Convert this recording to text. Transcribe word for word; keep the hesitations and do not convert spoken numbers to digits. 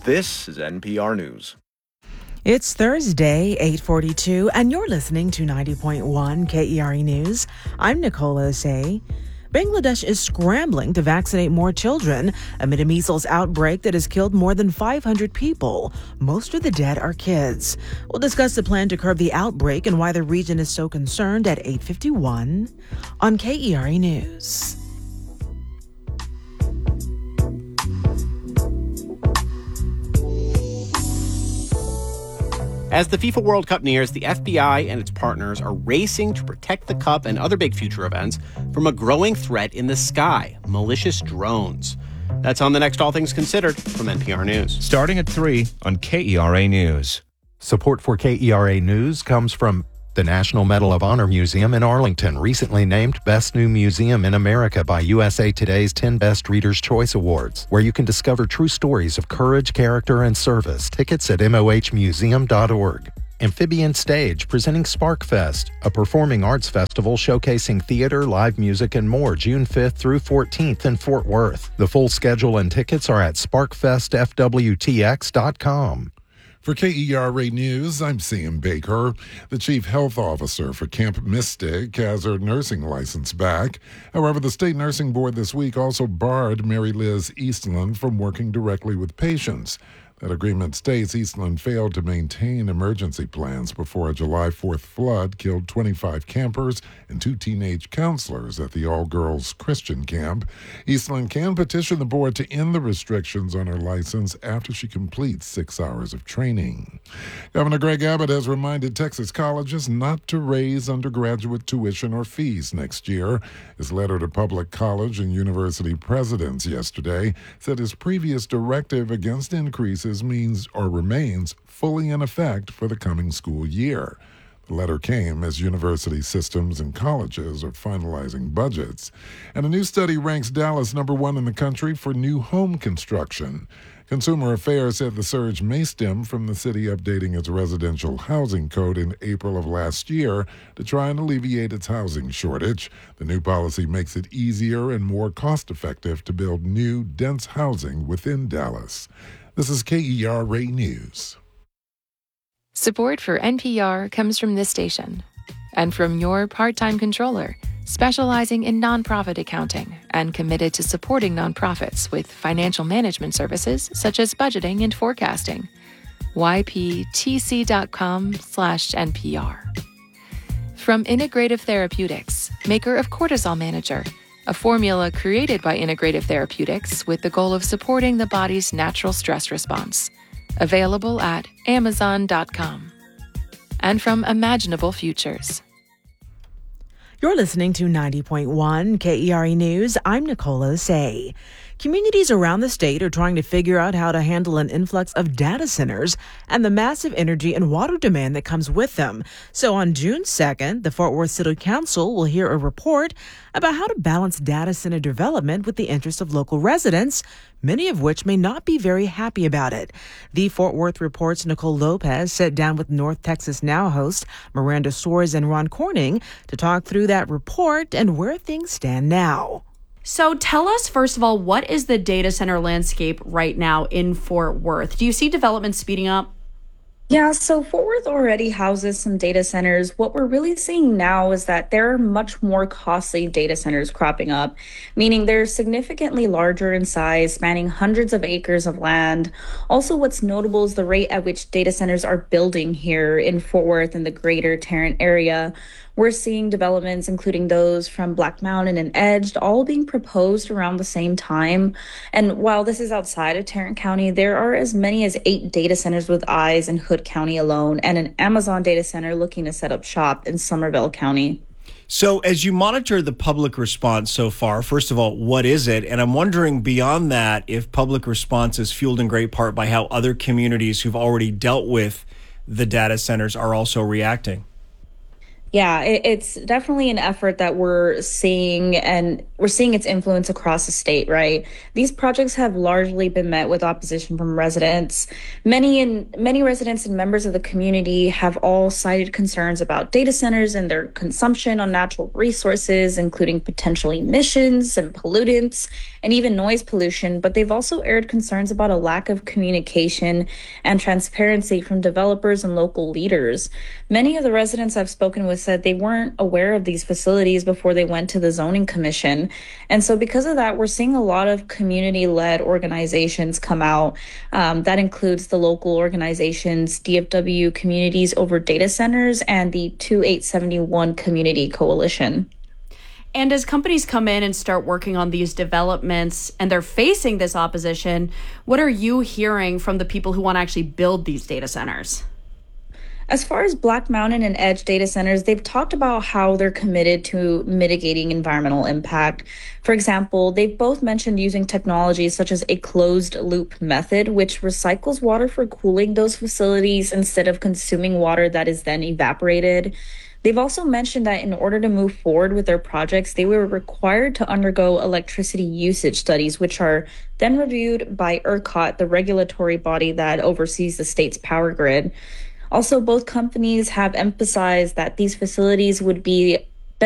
This is N P R News. It's Thursday, eight forty-two, and you're listening to ninety point one K E R E News. I'm Nicole Osei. Bangladesh is scrambling to vaccinate more children amid a measles outbreak that has killed more than five hundred people. Most of the dead are kids. We'll discuss the plan to curb the outbreak and why the region is so concerned at eight fifty-one on K E R E News. As the FIFA World Cup nears, the F B I and its partners are racing to protect the Cup and other big future events from a growing threat in the sky, malicious drones. That's on the next All Things Considered from N P R News. Starting at three on K E R A News. Support for K E R A News comes from the National Medal of Honor Museum in Arlington, recently named Best New Museum in America by U S A Today's ten Best Readers' Choice Awards, where you can discover true stories of courage, character, and service. Tickets at M O H museum dot org. Amphibian Stage presenting SparkFest, a performing arts festival showcasing theater, live music, and more, June fifth through fourteenth in Fort Worth. The full schedule and tickets are at spark fest f w t x dot com. For K E R A News, I'm Sam Baker. The chief health officer for Camp Mystic has her nursing license back. However, the state nursing board this week also barred Mary Liz Eastland from working directly with patients. That agreement states Eastland failed to maintain emergency plans before a July fourth flood killed twenty-five campers and two teenage counselors at the all-girls Christian camp. Eastland can petition the board to end the restrictions on her license after she completes six hours of training. Governor Greg Abbott has reminded Texas colleges not to raise undergraduate tuition or fees next year. His letter to public college and university presidents yesterday said his previous directive against increases means or remains fully in effect for the coming school year. The letter came as university systems and colleges are finalizing budgets. And a new study ranks Dallas number one in the country for new home construction. Consumer Affairs said the surge may stem from the city updating its residential housing code in April of last year to try and alleviate its housing shortage. The new policy makes it easier and more cost-effective to build new, dense housing within Dallas. This is K E R A News. Support for N P R comes from this station and from your part-time controller, specializing in nonprofit accounting and committed to supporting nonprofits with financial management services such as budgeting and forecasting. y p t c dot com slash N P R. From Integrative Therapeutics, maker of Cortisol Manager, a formula created by Integrative Therapeutics with the goal of supporting the body's natural stress response. Available at amazon dot com. And from Imaginable Futures. You're listening to ninety point one K E R E News. I'm Nicole Osei. Communities around the state are trying to figure out how to handle an influx of data centers and the massive energy and water demand that comes with them. So on June second, the Fort Worth City Council will hear a report about how to balance data center development with the interests of local residents, many of which may not be very happy about it. The Fort Worth Report's Nicole Lopez sat down with North Texas Now host Miranda Soares and Ron Corning to talk through that report and where things stand now. So tell us, first of all, what is the data center landscape right now in Fort Worth? Do you see development speeding up? Yeah, so Fort Worth already houses some data centers. What we're really seeing now is that there are much more costly data centers cropping up, meaning they're significantly larger in size, spanning hundreds of acres of land. Also, what's notable is the rate at which data centers are building here in Fort Worth and the greater Tarrant area. We're seeing developments, including those from Black Mountain and Edged, all being proposed around the same time. And while this is outside of Tarrant County, there are as many as eight data centers with eyes in Hood County alone, and an Amazon data center looking to set up shop in Somervell County. So as you monitor the public response so far, first of all, what is it? And I'm wondering beyond that, if public response is fueled in great part by how other communities who've already dealt with the data centers are also reacting. Yeah, it, it's definitely an effort that we're seeing, and we're seeing its influence across the state, right? These projects have largely been met with opposition from residents. Many and many residents and members of the community have all cited concerns about data centers and their consumption on natural resources, including potential emissions and pollutants and even noise pollution. But they've also aired concerns about a lack of communication and transparency from developers and local leaders. Many of the residents I've spoken with said they weren't aware of these facilities before they went to the zoning commission. And so because of that, we're seeing a lot of community-led organizations come out. Um, that includes the local organizations, D F W Communities Over Data Centers and the two eight seven one Community Coalition. And as companies come in and start working on these developments and they're facing this opposition, what are you hearing from the people who want to actually build these data centers? As far as Black Mountain and Edge data centers, they've talked about how they're committed to mitigating environmental impact. For example, they've both mentioned using technologies such as a closed loop method, which recycles water for cooling those facilities instead of consuming water that is then evaporated. They've also mentioned that in order to move forward with their projects, they were required to undergo electricity usage studies, which are then reviewed by ERCOT, the regulatory body that oversees the state's power grid. Also, both companies have emphasized that these facilities would be